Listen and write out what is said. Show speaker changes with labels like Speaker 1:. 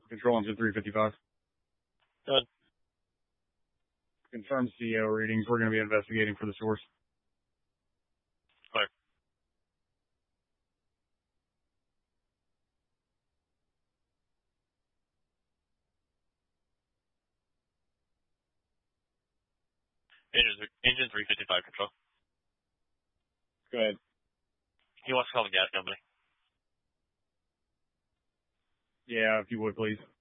Speaker 1: Control engine 355.
Speaker 2: Good.
Speaker 1: Confirmed CEO readings. We're going to be investigating for the source.
Speaker 2: Clear. Engine 355 control.
Speaker 1: Go ahead.
Speaker 2: He wants to call the gas company.
Speaker 1: Yeah, if you would, please.